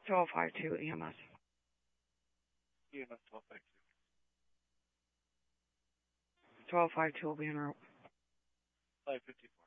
1252 EMS. EMS 1252. 1252 will be en route. 554.